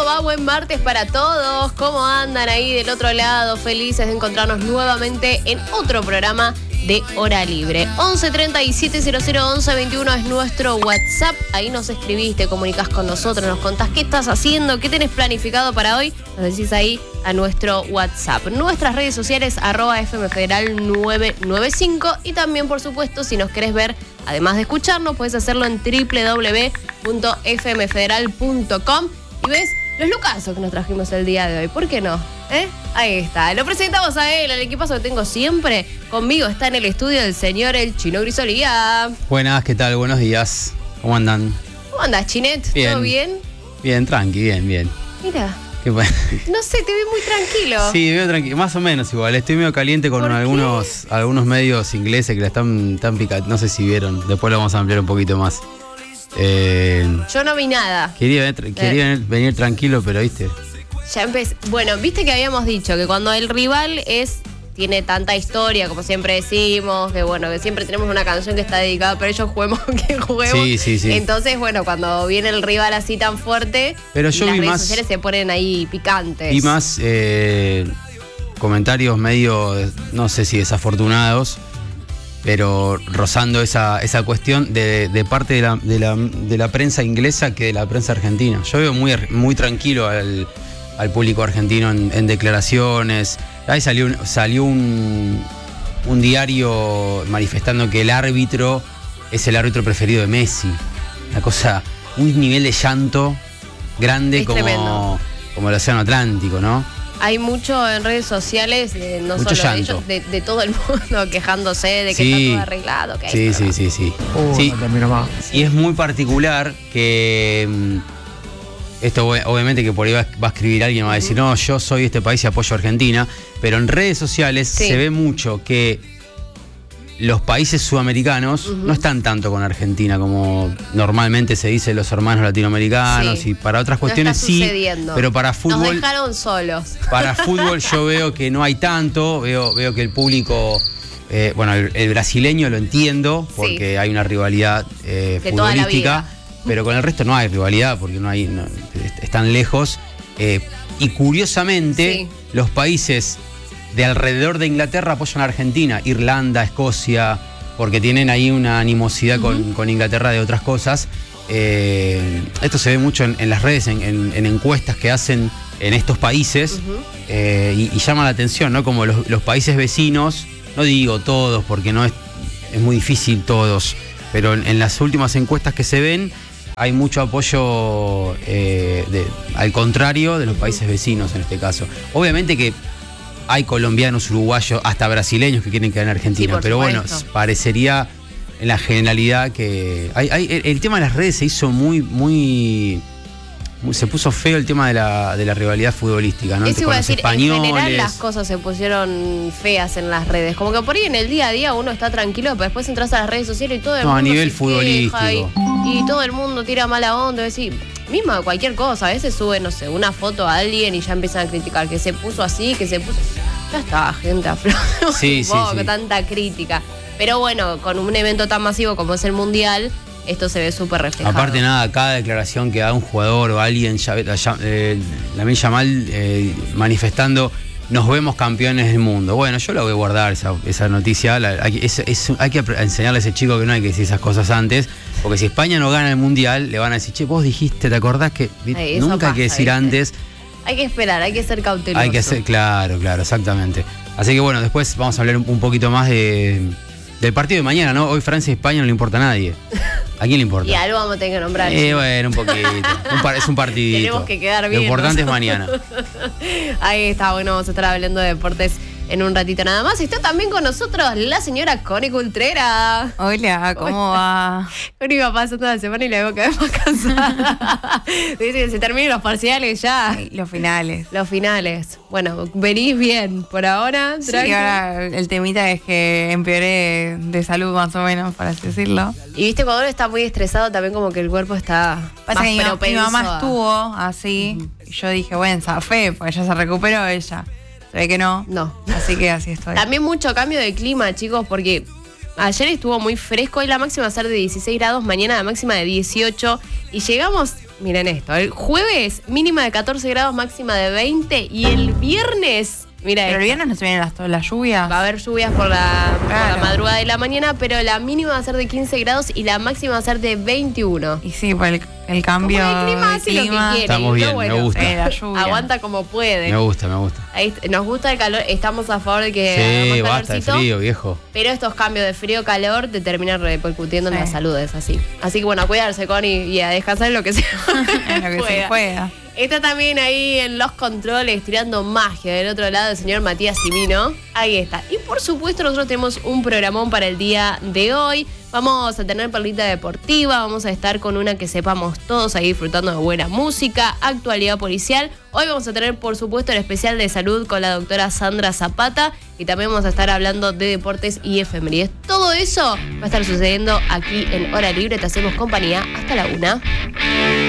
va? Buen martes para todos. ¿Cómo andan ahí del otro lado? Felices de encontrarnos nuevamente en otro programa de Hora Libre. 11 37 00 11 21 es nuestro WhatsApp. Ahí nos escribís, te comunicás con nosotros, nos contás qué estás haciendo, qué tenés planificado para hoy. Nos decís ahí a nuestro WhatsApp. Nuestras redes sociales, @FMFederal995. Y también, por supuesto, si nos querés ver, además de escucharnos, podés hacerlo en www.fmfederal.com. Y ves los lookazos que nos trajimos el día de hoy. ¿Por qué no? Ahí está. Lo presentamos a él, al equipazo que tengo siempre. Conmigo está en el estudio el señor El Chino Grisolía. Buenas, ¿qué tal? Buenos días. ¿Cómo andan? ¿Cómo andás, Chinet? Bien. ¿Todo bien? Bien, tranqui, bien. Mira. Qué bueno. No sé, te vi muy tranquilo. Sí, medio tranquilo, más o menos igual. Estoy medio caliente con algunos medios ingleses que la están picando. No sé si vieron. Después lo vamos a ampliar un poquito más. Yo no vi nada. Quería venir tranquilo, pero viste. Ya empecé. Bueno, viste que habíamos dicho que cuando el rival tiene tanta historia, como siempre decimos, que bueno, que siempre tenemos una canción que está dedicada, pero ellos juguemos. Sí. Entonces, bueno, cuando viene el rival así tan fuerte, pero yo las vi redes más, sociales se ponen ahí picantes. Y más comentarios medio, no sé si desafortunados, pero rozando esa cuestión de parte de la prensa inglesa que de la prensa argentina. Yo veo muy tranquilo al público argentino en declaraciones. Ahí salió un diario manifestando que el árbitro es el árbitro preferido de Messi. Una cosa, un nivel de llanto grande como el Océano Atlántico, ¿no? Hay mucho en redes sociales, no mucho solo llanto. de ellos, de todo el mundo quejándose de que está todo arreglado. Que Sí. Sí. Y es muy particular que esto obviamente que por ahí va a escribir alguien, va a decir, no, yo soy de este país y apoyo a Argentina, pero en redes sociales se ve mucho que los países sudamericanos no están tanto con Argentina como normalmente se dice los hermanos latinoamericanos, y para otras cuestiones pero para fútbol nos dejaron solos. Para fútbol yo veo que no hay tanto, veo que el público, el brasileño lo entiendo porque hay una rivalidad futbolística, pero con el resto no hay rivalidad porque están lejos, y curiosamente los países de alrededor de Inglaterra apoyan a Argentina, Irlanda, Escocia, porque tienen ahí una animosidad con Inglaterra de otras cosas. Esto se ve mucho en las redes, en encuestas que hacen en estos países, y llama la atención, ¿no? Como los países vecinos, no digo todos porque no es muy difícil todos, pero en las últimas encuestas que se ven hay mucho apoyo al contrario de los países vecinos en este caso. Obviamente que hay colombianos, uruguayos, hasta brasileños que quieren quedar en Argentina, pero bueno, parecería en la generalidad que el tema de las redes se hizo se puso feo el tema de la rivalidad futbolística, ¿no? Eso iba a decir, españoles. en general las cosas se pusieron feas en las redes. Como que por ahí en el día a día uno está tranquilo, pero después entras a las redes sociales y todo el mundo a nivel se futbolístico queja y todo el mundo tira mala onda. Es decir, misma cualquier cosa. A veces sube, no sé, una foto a alguien y ya empiezan a criticar que se puso así, que se puso... Ya está, gente, aflojó un poco, tanta crítica. Pero bueno, con un evento tan masivo como es el Mundial, esto se ve súper reflejado. Aparte nada, cada declaración que da un jugador o alguien, Lamine Yamal manifestando, nos vemos campeones del mundo. Bueno, yo la voy a guardar esa noticia. Hay que enseñarle a ese chico que no hay que decir esas cosas antes, porque si España no gana el Mundial, le van a decir, che, vos dijiste, ¿te acordás que nunca hay que decir antes? Hay que esperar, hay que ser cauteloso. Hay que ser, claro, exactamente. Así que bueno, después vamos a hablar un poquito más del partido de mañana, ¿no? Hoy Francia y España no le importa a nadie. ¿A quién le importa? Y algo vamos a tener que nombrar. Bueno, un poquito. Es un partidito. Tenemos que quedar bien. Lo importante es mañana. Ahí está, bueno, vamos a estar hablando de deportes en un ratito nada más. Está también con nosotros la señora Connie Cultrera. Hola, ¿cómo va? Connie va pasando la semana y la veo cada vez más cansada. Dice que se terminan los parciales ya. Sí, los finales. Bueno, venís bien por ahora. Sí, ahora el temita es que empeoré de salud más o menos, por así decirlo. Y viste, cuando uno está muy estresado también como que el cuerpo está Pasa más que propenso. mi mamá estuvo así, y yo dije, bueno, zafé, porque ya se recuperó ella. Se ve que no. No. Así que así estoy. También mucho cambio de clima, chicos, porque ayer estuvo muy fresco y la máxima va a ser de 16 grados, mañana la máxima de 18 y llegamos miren esto, el jueves mínima de 14 grados, máxima de 20 y el viernes... Mira, pero el viernes no se vienen las lluvias. Va a haber lluvias por la madrugada de la mañana, pero la mínima va a ser de 15 grados y la máxima va a ser de 21. Y sí, por el cambio. Como el clima hace lo que quiere. Estamos bien, bueno, me gusta. La lluvia. Aguanta como puede. Me gusta. Ahí, nos gusta el calor, estamos a favor de que Sí, haga más basta de calorcito, frío, viejo. pero estos cambios de frío-calor te terminan repercutiendo en la salud, es así. Así que bueno, a cuidarse, Connie, y a descansar en lo que sea. En lo que se pueda. Está también ahí en los controles, tirando magia del otro lado, el señor Matías Cimino. Ahí está. Y por supuesto nosotros tenemos un programón para el día de hoy. Vamos a tener perlita deportiva, vamos a estar con una que sepamos todos ahí disfrutando de buena música, actualidad policial. Hoy vamos a tener, por supuesto, el especial de salud con la doctora Sandra Zapata y también vamos a estar hablando de deportes y efemérides. Todo eso va a estar sucediendo aquí en Hora Libre. Te hacemos compañía hasta la 1.